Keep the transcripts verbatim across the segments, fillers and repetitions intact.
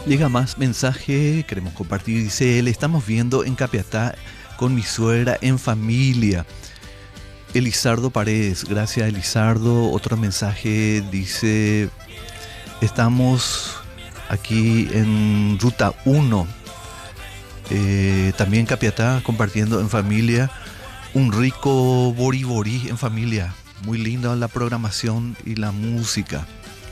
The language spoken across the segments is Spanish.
Llega más mensaje, queremos compartir, dice él, estamos viendo en Capiatá con mi suegra en familia. Elizardo Paredes, gracias Elizardo. Otro mensaje dice, estamos aquí en Ruta uno, eh, también Capiatá, compartiendo en familia un rico boriborí en familia. Muy linda la programación y la música.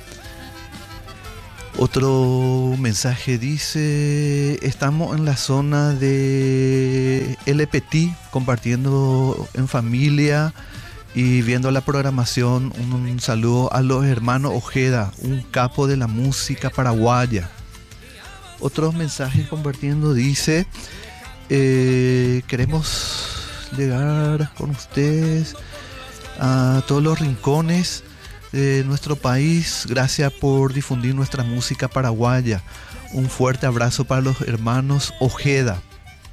Otro mensaje dice, estamos en la zona de El Petit, compartiendo en familia y viendo la programación. Un, un saludo a los hermanos Ojeda, un capo de la música paraguaya. Otros mensajes compartiendo dice, eh, queremos llegar con ustedes a todos los rincones de nuestro país. Gracias por difundir nuestra música paraguaya. Un fuerte abrazo para los hermanos Ojeda.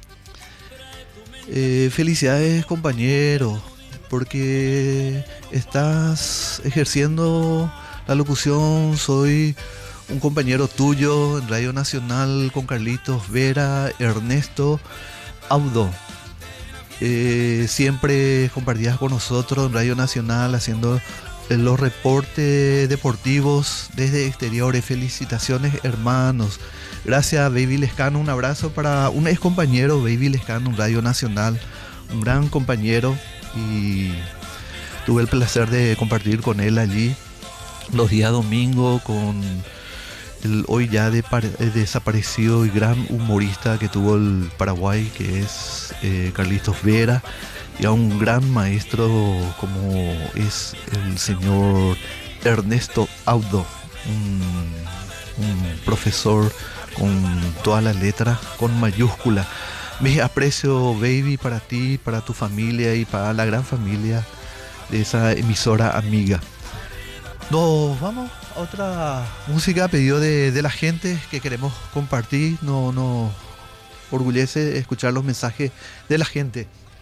Eh, felicidades, compañero, porque estás ejerciendo la locución. Soy un compañero tuyo en Radio Nacional con Carlitos Vera, Ernesto Audo. Eh, siempre compartías con nosotros en Radio Nacional haciendo los reportes deportivos desde exteriores. Felicitaciones, hermanos. Gracias, Baby Lescano. Un abrazo para un ex compañero, Baby Lescano, en Radio Nacional. Un gran compañero, y tuve el placer de compartir con él allí los días domingo con el hoy ya de, desaparecido y gran humorista que tuvo el Paraguay, que es eh, Carlitos Vera. Y a un gran maestro como es el señor Ernesto Audo, un, un profesor con todas las letras, con mayúscula. Mi aprecio, Baby, para ti, para tu familia y para la gran familia de esa emisora amiga. Nos vamos a otra música a pedido de, de la gente que queremos compartir. No, nos orgullece escuchar los mensajes de la gente.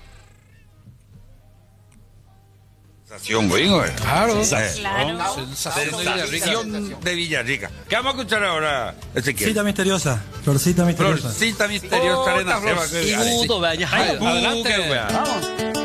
Sensación, güey. Claro. Claro. Sensación de Villarrica. ¿Qué vamos a escuchar ahora, Ezequiel? Florcita misteriosa. Florcita misteriosa. Florcita misteriosa. Oh, Arena está Seba, que- Y mudo, vaya. Ay, Buque. adelante, güey. Vamos.